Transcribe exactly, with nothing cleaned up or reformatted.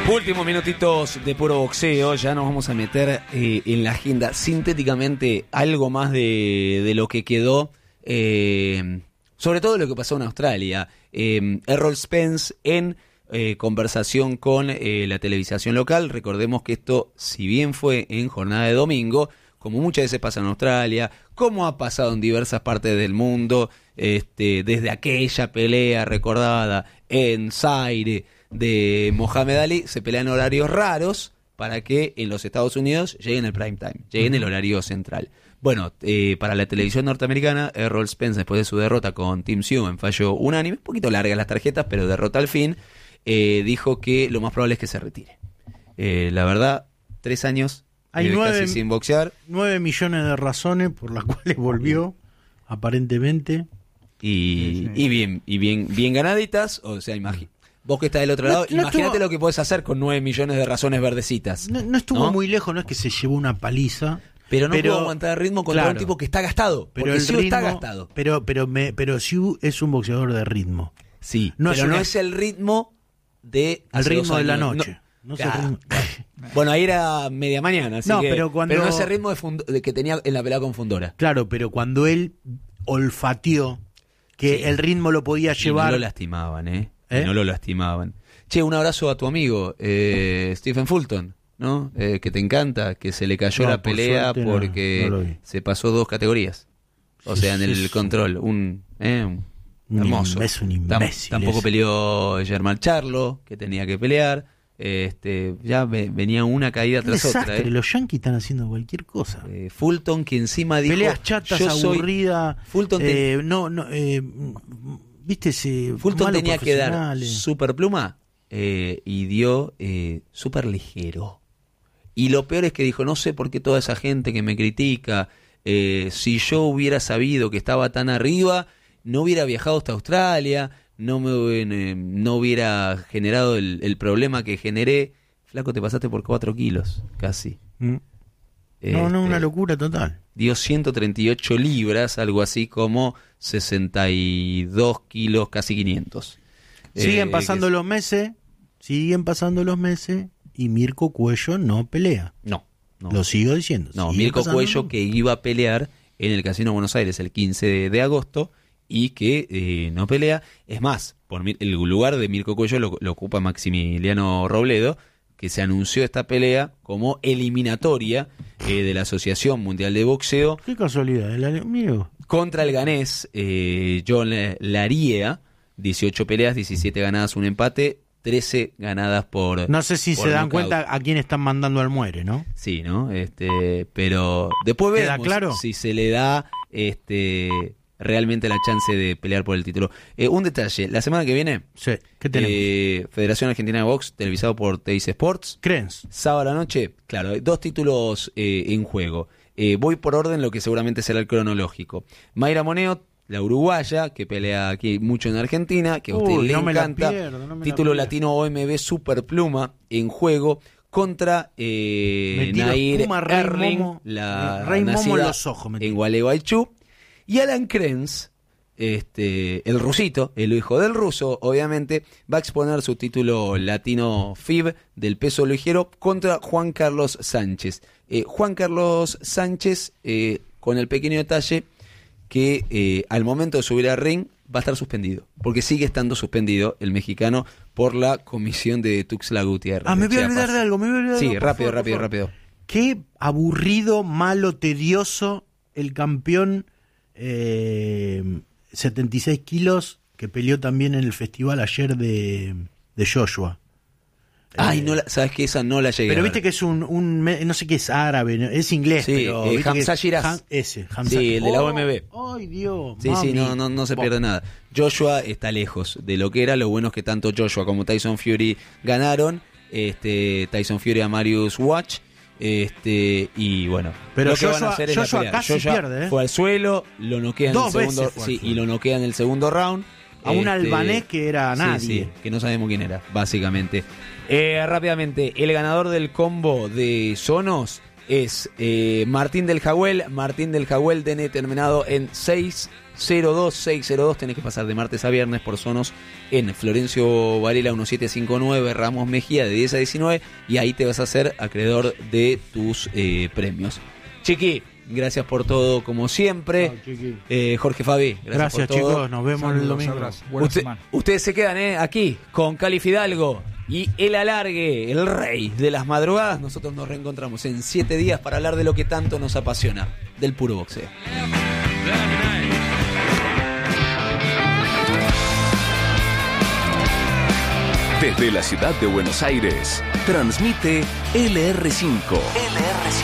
Últimos minutitos de puro boxeo, ya nos vamos a meter eh, en la agenda sintéticamente algo más de, de lo que quedó, eh, sobre todo lo que pasó en Australia. Eh, Errol Spence en eh, conversación con eh, la televisación local. Recordemos que esto, si bien fue en jornada de domingo, como muchas veces pasa en Australia, como ha pasado en diversas partes del mundo, este, desde aquella pelea recordada en Zaire de Mohamed Ali, se pelean horarios raros para que en los Estados Unidos lleguen el prime time, lleguen el horario central. Bueno, eh, para la televisión norteamericana, Errol Spence, después de su derrota con Tim Tszyu en fallo unánime, un poquito largas las tarjetas, pero derrota al fin, eh, dijo que lo más probable es que se retire. Eh, la verdad, tres años Hay eh, nueve, casi sin boxear. Nueve millones de razones por las cuales volvió, aparentemente. Y, sí, sí. y bien, y bien, bien ganaditas, o sea, imagínate. Vos que estás del otro lado, no, no imagínate estuvo, lo que podés hacer con nueve millones de razones verdecitas. No, no estuvo ¿no? muy lejos, no es que se llevó una paliza. Pero no pero, pudo aguantar el ritmo contra claro, un tipo que está gastado. Pero porque el Tszyu ritmo, está gastado. Pero, pero, me, pero Tszyu es un boxeador de ritmo. Sí, no pero es una, no es el ritmo de... Al ritmo de la años. noche. No, no es el ritmo. Bueno, ahí era media mañana, así no, que, pero, cuando, pero no es el ritmo de, Fund, de que tenía en la pelea con Fundora. Claro, pero cuando él olfateó que sí. el ritmo lo podía llevar... Y no lo lastimaban, ¿eh? ¿Eh? Y no lo lastimaban. Che, un abrazo a tu amigo, eh, Stephen Fulton, ¿no? Eh, que te encanta, que se le cayó no, la pelea por porque no, no se pasó dos categorías. O sea, en el es control, un, eh, un hermoso. Es un imbécil. Tam, tampoco ese. peleó Germán Charlo, que tenía que pelear. Este, ya ve, venía una caída Un tras desastre, otra. ¿eh? Los yankees están haciendo cualquier cosa. Eh, Fulton, que encima dijo... Peleas chatas, yo soy... aburridas. Fulton te... eh, no, no, eh, viste, ese Fulton tenía que dar super pluma eh, y dio eh, super ligero. Y lo peor es que dijo, no sé por qué toda esa gente que me critica, eh, si yo hubiera sabido que estaba tan arriba, no hubiera viajado hasta Australia, no me eh, no hubiera generado el, el problema que generé. Flaco, te pasaste por cuatro kilos, casi. Mm. Este, no, no, una locura total. Dio ciento treinta y ocho libras, algo así como sesenta y dos kilos, casi quinientos. Siguen eh, pasando que... los meses, siguen pasando los meses y Mirko Cuello no pelea. No. no. Lo sigo diciendo. No, Mirko Cuello los... que iba a pelear en el Casino de Buenos Aires el quince de, de agosto y que eh, no pelea. Es más, por el lugar de Mirko Cuello lo, lo ocupa Maximiliano Robledo, que se anunció esta pelea como eliminatoria eh, de la Asociación Mundial de Boxeo. Qué casualidad, el amigo. Contra el ganés eh, John Laria, dieciocho peleas, diecisiete ganadas, un empate, trece ganadas por... No sé si se dan knockout. Cuenta a quién están mandando al muere, ¿no? Sí, ¿no? Este, pero después vemos claro? si se le da este realmente la chance de pelear por el título. Eh, un detalle, la semana que viene, sí. ¿Qué tenemos? Eh, Federación Argentina de Box, televisado por Teis Sports. ¿Crees? Sábado a la noche, claro, hay dos títulos eh, en juego. Eh, voy por orden, lo que seguramente será el cronológico. Mayra Moneo, la uruguaya, que pelea aquí mucho en Argentina, que a usted Uy, le no encanta. Me pierdo, no me título latino O M B Superpluma en juego contra eh, Nair Erling, la Rey nacida Momo en los ojos, en Gualeguaychú. Y Alan Krenz, este, el rusito, el hijo del ruso, obviamente, va a exponer su título latino F I B del peso ligero contra Juan Carlos Sánchez. Eh, Juan Carlos Sánchez, eh, con el pequeño detalle que eh, al momento de subir al ring va a estar suspendido, porque sigue estando suspendido el mexicano por la comisión de Tuxtla Gutiérrez. Ah, me voy a olvidar de algo, me voy a olvidar Sí, de algo, rápido, favor, rápido, rápido. Qué aburrido, malo, tedioso el campeón eh, setenta y seis kilos que peleó también en el festival ayer de, de Joshua. Ay, eh, no la, sabes que esa no la llegué pero a viste ver. que es un, un no sé qué es árabe, ¿no? Es inglés, sí, pero eh, Hamza Shiraz. Ham, ese, Hamza. Sí, el de la oh, O M B. Ay, Dios. Sí, mami. sí, no, no, no se pierde nada. Joshua está lejos de lo que era. Lo bueno es que tanto Joshua como Tyson Fury ganaron. Este, Tyson Fury a Marius Watch. Este, y bueno, pero lo que Joshua, van a hacer es Joshua la pelea. casi Joshua pierde, ¿eh? Fue al suelo, lo noquea en el segundo, sí, y lo noquea en el segundo round. A un este, albanés que era nadie. Sí, sí, que no sabemos quién era, básicamente. Eh, rápidamente, el ganador del combo de Sonos es eh, Martín del Jagüel, Martín del Jagüel, D N terminado en seis cero dos, seis cero dos, tenés que pasar de martes a viernes por Sonos en Florencio Varela diecisiete cincuenta y nueve, Ramos Mejía de diez a diecinueve, y ahí te vas a hacer acreedor de tus eh, premios. Chiqui, gracias por todo como siempre. No, eh, Jorge Fabi, gracias, gracias por todo. chicos, nos vemos Saludos, el domingo. abrazos. Buena Usted- semana. ustedes se quedan eh, aquí con Cali Fidalgo y el alargue, el rey de las madrugadas. Nosotros nos reencontramos en siete días para hablar de lo que tanto nos apasiona, del puro boxeo. Desde la ciudad de Buenos Aires, transmite L R cinco. L R cinco.